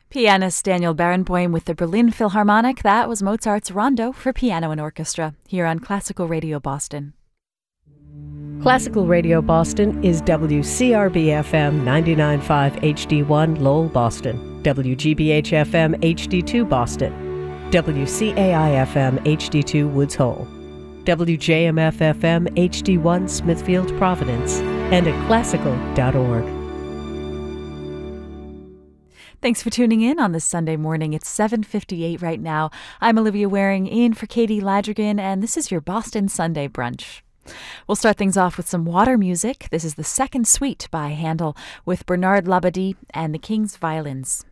Pianist Daniel Barenboim with the Berlin Philharmonic. That was Mozart's Rondo for piano and orchestra here on Classical Radio Boston. Classical Radio Boston is WCRB-FM 99.5 HD1 Lowell, Boston, WGBH-FM HD2 Boston, WCAI-FM HD2 Woods Hole, WJMF-FM HD1 Smithfield, Providence, and at classical.org. Thanks for tuning in on this Sunday morning. It's 7:58 right now. I'm Olivia Waring in for Katie Ladrigan, and this is your Boston Sunday Brunch. We'll start things off with some water music. This is the second suite by Handel with Bernard Labadie and the King's Violins.